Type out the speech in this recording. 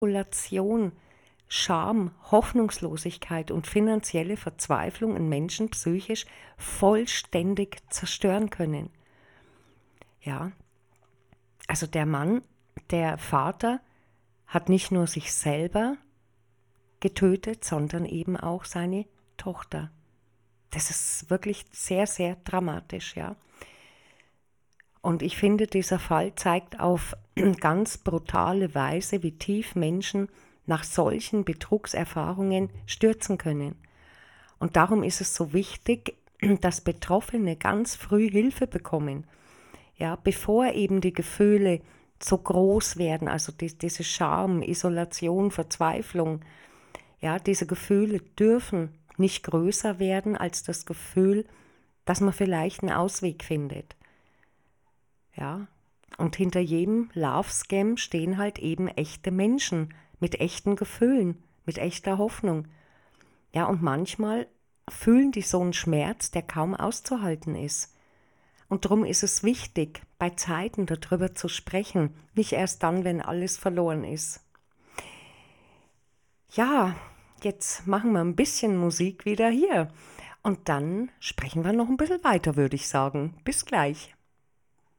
Isolation, Scham, Hoffnungslosigkeit und finanzielle Verzweiflung einen Menschen psychisch vollständig zerstören können. Ja, also der Mann, der Vater, hat nicht nur sich selber getötet, sondern eben auch seine Tochter. Das ist wirklich sehr, sehr dramatisch, ja. Und ich finde, dieser Fall zeigt auf ganz brutale Weise, wie tief Menschen nach solchen Betrugserfahrungen stürzen können. Und darum ist es so wichtig, dass Betroffene ganz früh Hilfe bekommen, ja, bevor eben die Gefühle so groß werden, also diese Scham, Isolation, Verzweiflung, ja, diese Gefühle dürfen nicht größer werden als das Gefühl, dass man vielleicht einen Ausweg findet. Ja, und hinter jedem Love-Scam stehen halt eben echte Menschen mit echten Gefühlen, mit echter Hoffnung. Ja, und manchmal fühlen die so einen Schmerz, der kaum auszuhalten ist. Und darum ist es wichtig, bei Zeiten darüber zu sprechen, nicht erst dann, wenn alles verloren ist. Ja, jetzt machen wir ein bisschen Musik wieder hier. Und dann sprechen wir noch ein bisschen weiter, würde ich sagen. Bis gleich.